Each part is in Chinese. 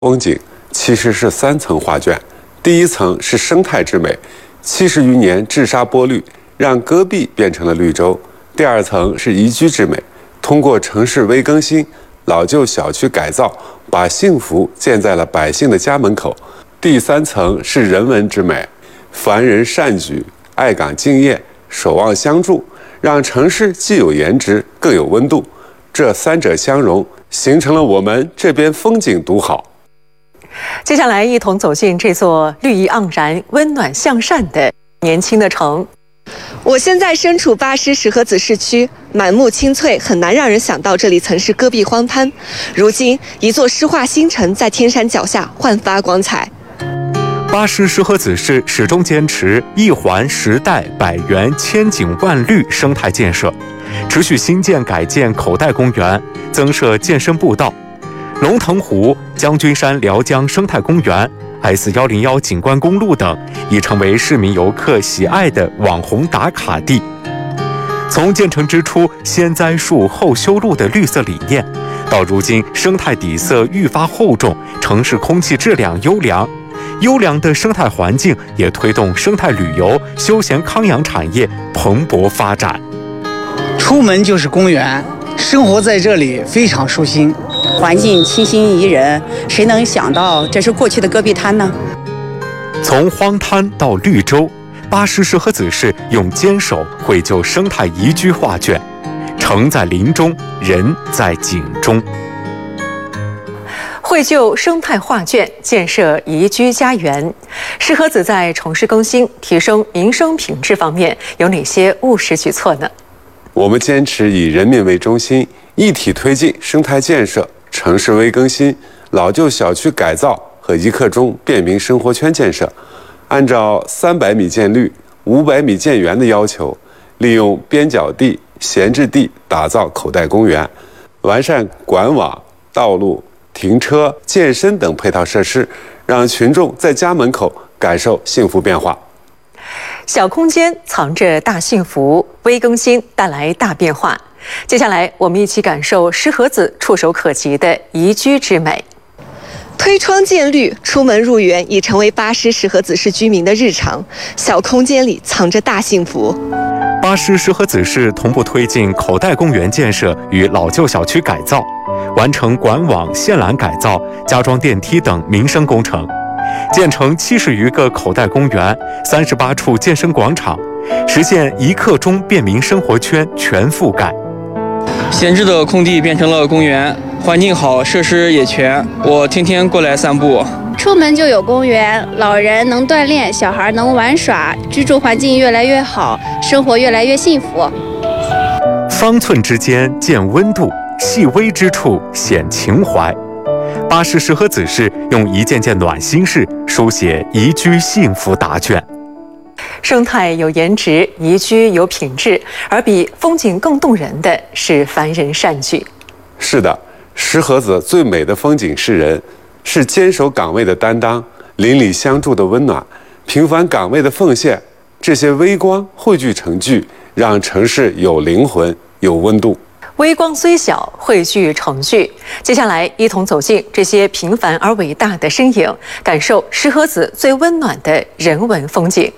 风景其实是3层画卷，第一层是生态之美，70余年治沙剥绿，让戈壁变成了绿洲；第2层是宜居之美，通过城市微更新、老旧小区改造，把幸福建在了百姓的家门口；第3层是人文之美，凡人善举、爱岗敬业、守望相助，让城市既有颜值，更有温度。这3者相融，形成了我们这边风景独好。 接下来一同走进这座绿意盎然、温暖向善的年轻的城。 我现在身处巴师石河子市区，满目青翠，很难让人想到这里曾是戈壁荒滩。如今，一座诗化新城在天山脚下焕发光彩。 巴师石河子市始终坚持一环时代百园千景万绿生态建设，持续新建改建口袋公园，增设健身步道。龙腾湖、将军山辽江生态公园、S101景观公路等已成为市民游客喜爱的网红打卡地。从建成之初先栽树后修路的绿色理念，到如今生态底色愈发厚重，城市空气质量优良。优良的生态环境也推动生态旅游、休闲康养产业蓬勃发展。 出门就是公园，生活在这里非常舒心。 环境清新宜人，谁能想到这是过去的戈壁滩呢？ 从荒滩到绿洲，巴师石河子市用坚守绘就生态宜居画卷，城在林中，人在景中。 绘就生态画卷，建设宜居家园。石河子在城市更新、提升民生品质方面有哪些务实举措呢？ 我们坚持以人民为中心，一体推进生态建设、城市微更新、老旧小区改造和一刻钟便民生活圈建设，按照300米建绿、500米建园的要求，利用边角地、闲置地打造口袋公园，完善管网、道路、停车、健身等配套设施，让群众在家门口感受幸福变化。 小空间藏着大幸福，微更新带来大变化。接下来，我们一起感受石河子触手可及的宜居之美。 推窗见绿，出门入园已成为巴师石河子市居民的日常。小空间里藏着大幸福。 巴师石河子市同步推进口袋公园建设与老旧小区改造，完成管网、线缆改造、加装电梯等民生工程，建成70余个口袋公园、38处健身广场，实现一刻钟便民生活圈全覆盖。 闲置的空地变成了公园，环境好，设施也全，我天天过来散步。 出门就有公园，老人能锻炼，小孩能玩耍，居住环境越来越好，生活越来越幸福。 方寸之间见温度，细微之处显情怀。巴师石河子市用一件件暖心事书写宜居幸福答卷。 生态有颜值，宜居有品质，而比风景更动人的是凡人善举。 是的，石河子最美的风景是人，是坚守岗位的担当，邻里相助的温暖，平凡岗位的奉献，这些微光汇聚成句，让城市有灵魂、有温度。 微光虽小，汇聚成句。接下来，一同走进这些平凡而伟大的身影，感受石河子最温暖的人文风景。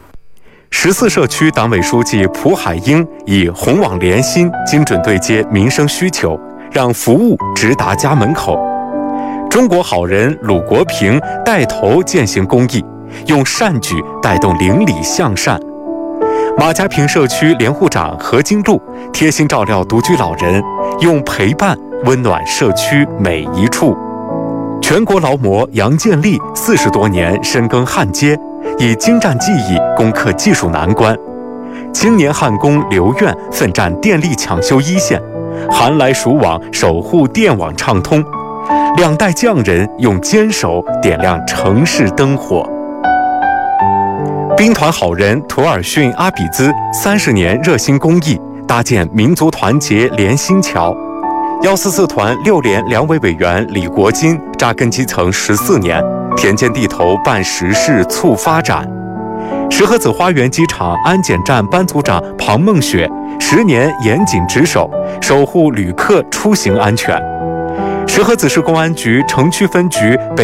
14社区党委书记蒲海英以红网联心，精准对接民生需求，让服务直达家门口。中国好人鲁国平带头践行公益，用善举带动邻里向善。马家坪社区联护长何金路贴心照料独居老人，用陪伴温暖社区每一处。全国劳模杨建立40多年深耕焊接，以精湛技艺攻克技术难关。青年焊工刘苑奋战电力抢修一线，寒来暑往守护电网畅通。2代匠人用坚守点亮城市灯火。兵团好人图尔逊阿比兹30年热心公益，搭建民族团结连心桥。144团6连两委委员李国金扎根基层14年，田间地头办实事促发展。石河子花园机场安检站班组长庞梦雪10年严谨值守，守护旅客出行安全。 石河子市公安局城区分局北